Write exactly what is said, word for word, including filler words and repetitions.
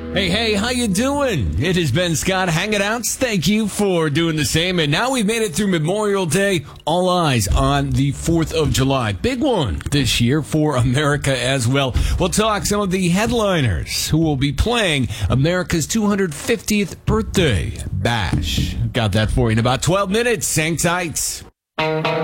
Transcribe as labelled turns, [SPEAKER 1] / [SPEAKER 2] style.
[SPEAKER 1] Hey, hey, how you doing? It has been Scott hanging out. Thank you for doing the same. And now we've made it through Memorial Day. All eyes on the fourth of July. Big one this year for America as well. We'll talk some of the headliners who will be playing America's two hundred fiftieth birthday bash. Got that for you in about twelve minutes. Hang tight.